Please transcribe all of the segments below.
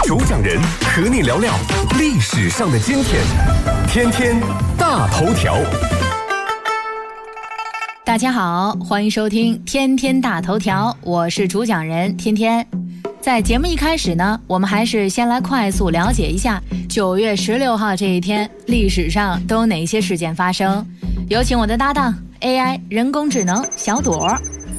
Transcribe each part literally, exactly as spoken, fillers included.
主讲人和你聊聊历史上的今天，天天大头条。 大家好，欢迎收听天天大头条，我是主讲人天天。在节目一开始呢，我们还是先来快速了解一下九月十六号这一天历史上都有哪些事件发生。有请我的搭档 A I 人工智能小朵。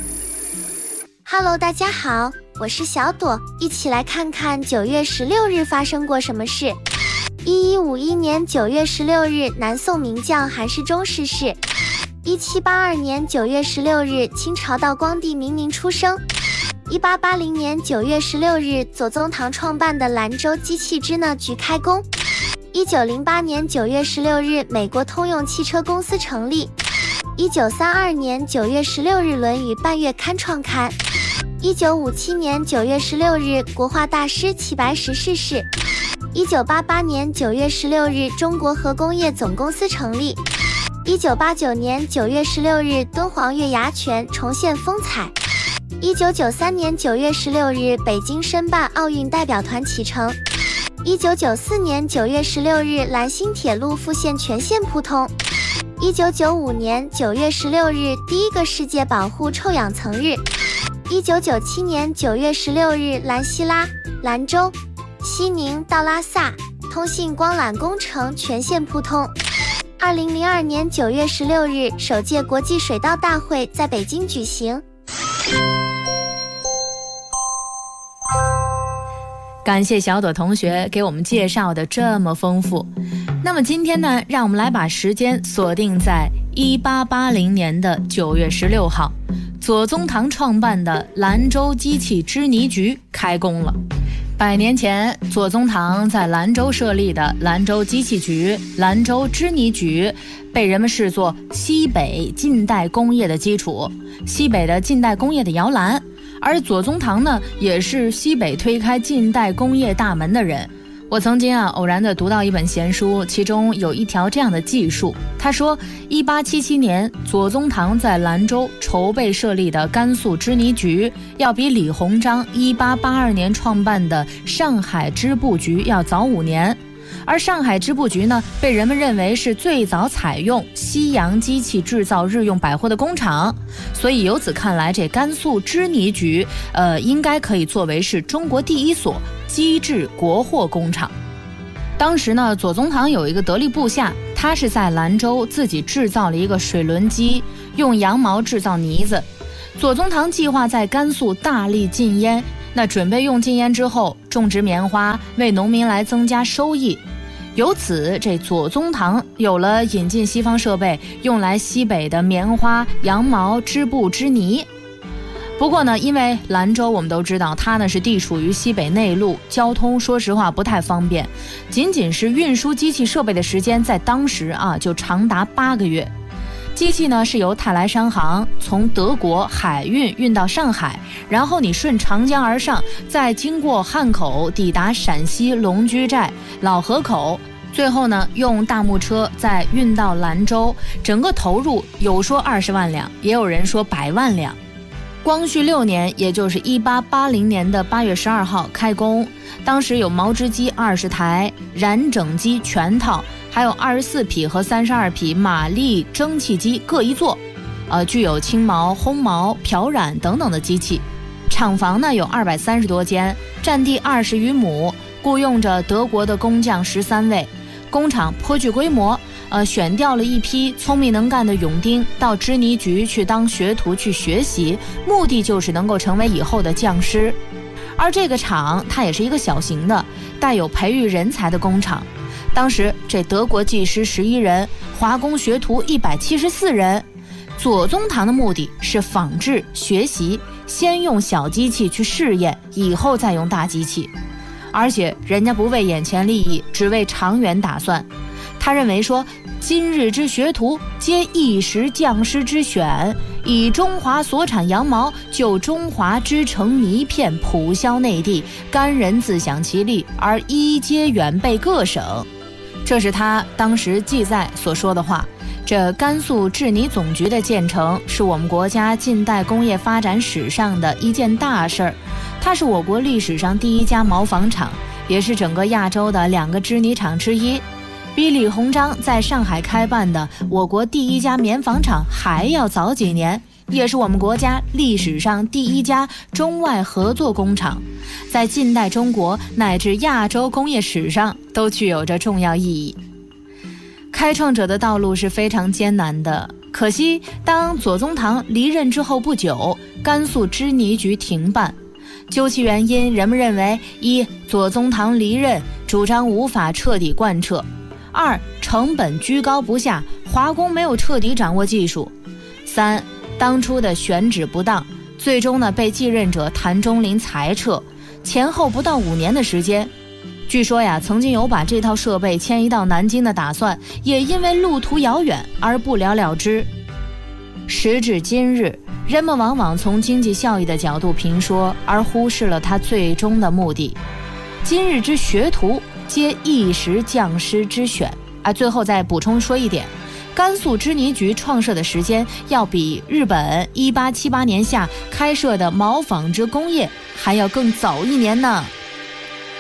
Hello， 大家好，我是小朵，一起来看看九月十六日发生过什么事。一一五一年九月十六日，南宋名将韩世忠逝世。一七八二年九月十六日，清朝道光帝明宁出生。一八八零年九月十六日，左宗棠创办的兰州机器织呢局开工。一九零八年九月十六日，美国通用汽车公司成立。一九三二年九月十六日，《论语》半月刊创刊。一九五七年九月十六日，国画大师齐白石逝世。一九八八年九月十六日，中国核工业总公司成立。一九八九年九月十六日，敦煌月牙泉重现风采。一九九三年九月十六日，北京申办奥运代表团启程。一九九四年九月十六日，兰新铁路复线全线铺通。一九九五年九月十六日，第一个世界保护臭氧层日。一九九七年九月十六日，兰西拉、兰州、西宁到拉萨通信光缆工程全线铺通。二零零二年九月十六日，首届国际水稻大会在北京举行。 感谢小朵同学给我们介绍的这么丰富。那么今天呢，让我们来把时间锁定在一八八零年的九月十六号，左宗棠创办的兰州机器织泥局开工了。百年前，左宗棠在兰州设立的兰州机器局、兰州织泥局，被人们视作西北近代工业的基础，西北的近代工业的摇篮。而左宗棠呢，也是西北推开近代工业大门的人。我曾经啊偶然的读到一本闲书，其中有一条这样的记述，他说一八七七年左宗棠在兰州筹备设立的甘肃织泥局，要比李鸿章一八八二年创办的上海织布局要早五年。而上海织布局呢，被人们认为是最早采用西洋机器制造日用百货的工厂，所以由此看来，这甘肃织泥局呃，应该可以作为是中国第一所机制国货工厂。当时呢，左宗棠有一个得力部下，他是在兰州自己制造了一个水轮机，用羊毛制造呢子。左宗棠计划在甘肃大力禁烟，那准备用禁烟之后种植棉花，为农民来增加收益。由此，这左宗棠有了引进西方设备，用来西北的棉花、羊毛、织布、织泥。不过呢，因为兰州我们都知道，它呢是地处于西北内陆，交通说实话不太方便，仅仅是运输机器设备的时间，在当时啊就长达八个月。机器呢是由泰来商行从德国海运运到上海，然后你顺长江而上，再经过汉口抵达陕西龙居寨、老河口，最后呢用大木车再运到兰州，整个投入有说二十万两，也有人说百万两。光绪六年，也就是一八八零年的八月十二号开工，当时有毛织机二十台，染整机全套，还有二十四匹和三十二匹马力蒸汽机各一座，呃，具有青毛、烘毛、漂染等等的机器。厂房呢有二百三十多间，占地二十余亩，雇佣着德国的工匠十三位。工厂颇具规模，呃，选调了一批聪明能干的勇丁到织泥局去当学徒去学习，目的就是能够成为以后的匠师。而这个厂它也是一个小型的，带有培育人才的工厂。当时这德国技师十一人，华工学徒一百七十四人。左宗棠的目的是仿制学习，先用小机器去试验，以后再用大机器。而且人家不为眼前利益，只为长远打算。他认为说，今日之学徒皆一时匠师之选，以中华所产羊毛就中华织成泥片，普销内地，干人自享其利，而一皆远备各省。这是他当时记载所说的话。这甘肃制泥总局的建成是我们国家近代工业发展史上的一件大事儿，它是我国历史上第一家毛纺厂， 也是整个亚洲的两个织泥厂之一，比李鸿章在上海开办的我国第一家棉纺厂还要早几年，也是我们国家历史上第一家中外合作工厂，在近代中国乃至亚洲工业史上都具有着重要意义。开创者的道路是非常艰难的，可惜当左宗棠离任之后不久，甘肃织泥局停办。究其原因，人们认为：一、左宗棠离任，主张无法彻底贯彻；二、成本居高不下，华工没有彻底掌握技术；三、当初的选址不当，最终呢被继任者谭中林裁撤，前后不到五年的时间。据说呀，曾经有把这套设备迁移到南京的打算，也因为路途遥远而不了了之。时至今日，人们往往从经济效益的角度评说，而忽视了它最终的目的。今日之学徒，皆一时匠师之选。啊，最后再补充说一点，甘肃织泥局创设的时间要比日本一八七八年夏开设的毛纺织工业还要更早一年呢。